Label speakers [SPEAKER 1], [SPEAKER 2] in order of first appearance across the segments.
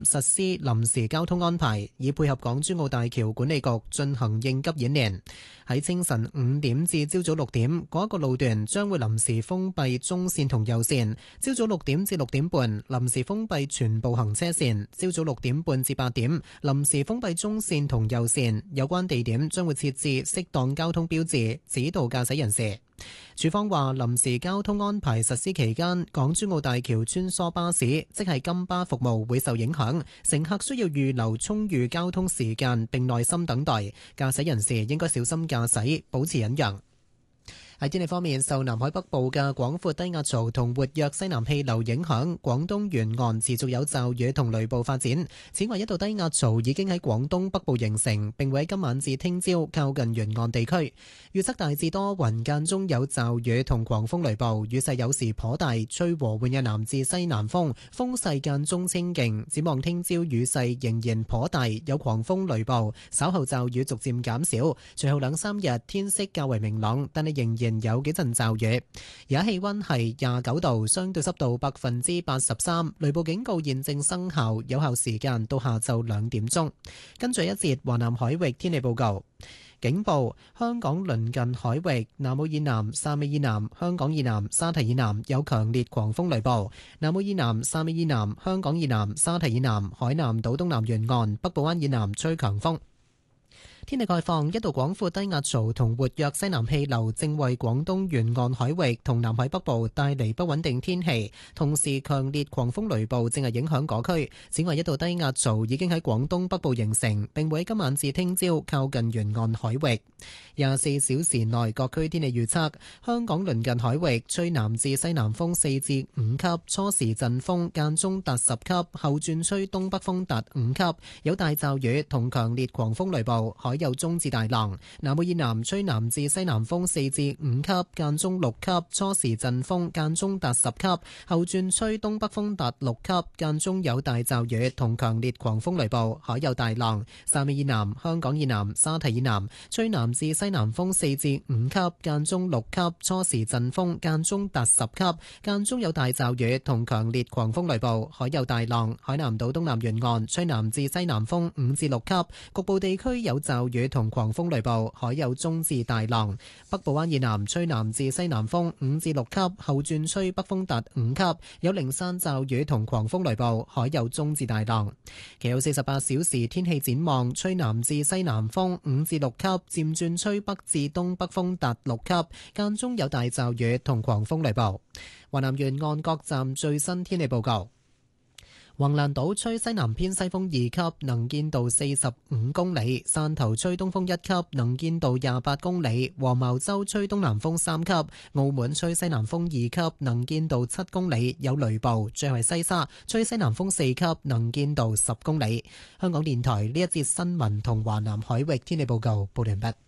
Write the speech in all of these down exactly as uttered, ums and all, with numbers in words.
[SPEAKER 1] 實施臨時交通安排，以配合港珠澳大橋管理局進行應急演練。喺清晨五點至朝早六點，嗰一個路段將會臨時封閉中線同右線；朝早六點至六點半，臨時封閉全部行車線；朝早六點半至八點，臨時封閉中線同右線。有關地點將會設置適當交通標誌，指導駕駛人士。署方話，臨時交通安排實施期間，港珠澳大橋穿梭巴士即係金巴服務會受影響，乘客需要預留充裕交通時間並耐心等待。駕駛人士應該小心駕駛，保持忍讓。喺天氣方面，受南海北部嘅廣闊低壓槽同活躍西南氣流影響，廣東沿岸持續有驟雨同雷暴發展。此外，一道低壓槽已經喺廣東北部形成，並會喺今晚至聽朝靠近沿岸地區。預測大致多雲，間中有驟雨同狂風雷暴，雨勢有時頗大，吹和緩嘅南至西南風，風勢間中清勁。展望聽朝雨勢仍然頗大，有狂風雷暴，稍後驟雨逐漸減少。隨後兩三日天色較為明朗，但係仍然有幾陣驟雨。而家氣溫係廿九度，相對濕度百分之八十三，雷暴警告現正生效，有效時間到下晝兩點鐘。跟住一節華南海域天氣報告。警報：香港鄰近海域、南澳以南、汕尾以南、香港以南、沙提以南有強烈狂風雷暴；南澳以南、汕尾以南、香港以南、沙提以南、海南島東南沿岸、北部灣以南吹強風。天氣概況：一道廣闊低壓槽同活躍西南氣流正為廣東沿岸海域同南海北部帶嚟不穩定天氣，同時強烈狂風雷暴正係影響嗰區。此外，一道低壓槽已經喺廣東北部形成，並會喺今晚至聽朝靠近沿岸海域。廿四小時內各區天氣預測：香港鄰近海域吹南至西南風四至五級，初時陣風間中達十級，後轉吹東北風達五級，有大驟雨同強烈狂風雷暴。海有中至大浪，南澳以南吹南至西南風四至五級，間中六級，初時陣風間中達十級，後轉吹東北風達六級，間中有大驟雨同強烈狂風雷暴，海有大浪。汕尾以南、香港以南、沙提以南吹南至西南風四至五級，間中六級，初時陣風間中達十級，間中有大驟雨同強烈狂風雷暴，海有大浪。海南島東南沿岸吹南至西南風五至六級，局部地區有驟雨同狂風雷暴，海有中至大浪。北部灣以南吹南至西南風五至六級，後轉吹北風達五級，有零散驟雨同狂風雷暴，海有中至大浪。其後四十八小時天氣展望：吹南至西南風五至六級，漸轉吹北至東北風達六級，間中有大驟雨同狂風雷暴。華南沿岸各站最新天氣報告。橫瀾島吹西南偏西風二級，能見度四十五公里；汕頭吹東風一級，能見度廿八公里；黃茅洲吹東南風三級；澳門吹西南風二級，能見度七公里，有雷暴；最後係西沙吹西南風四級，能見度十公里。香港電台呢一節新聞同華南海域天氣報告報完畢。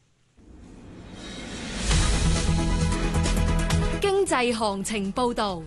[SPEAKER 2] 經濟行情報道。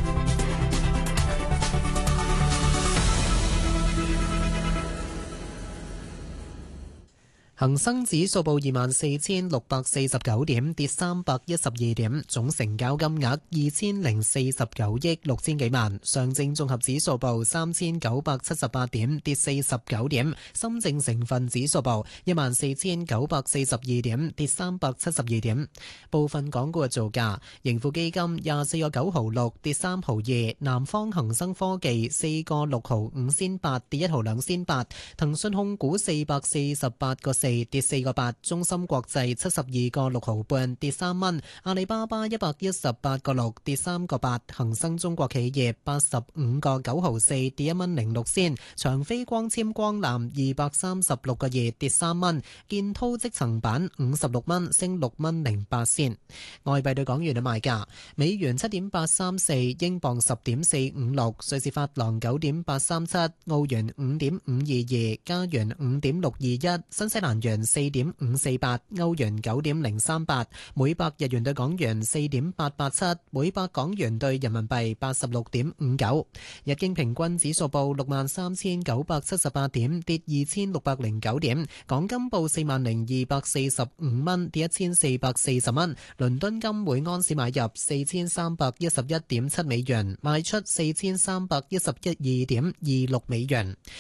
[SPEAKER 1] 恒生指數報二萬四千六百四十九點，跌三百一十二點，總成交金額二千零四十九億六千幾萬。上證綜合指數報三千九百七十八點，跌四十九點。深證成分指數報一萬四千九百四十二點，跌三百七十二點。部分港股嘅造價：盈富基金廿四個九毫六，跌三毫二；南方恒生科技四個六毫五仙八，跌一毫兩仙八；騰訊控股四百四十八個四，跌四個八，中芯國際七十二個六毫半，跌三蚊，阿里巴巴一百一十八個六，跌三個八，恒生中國企業八十五個九毫四，跌一蚊零六仙，長飛光纖光纜二百三十六個二，跌三蚊，建滔積層板五十六蚊，升六蚊零八仙。外幣對港元嘅賣價：美元七點八三四，英鎊十點四五六，瑞士法郎九點八三七，澳元五點五二二，加元五點六二一，新西蘭元四點五四八，歐元九點零三八，每百日元對港元四點八八七，每百港元對人民幣八十六點五九。日經平均指數報六萬三千九百七十八點，跌二千六百零九點。港金報四萬零二百四十五蚊，跌一千四百四十蚊。倫敦金每盎司買入四千三百一十一點七美元，賣出四千三百一十一二點二六美元。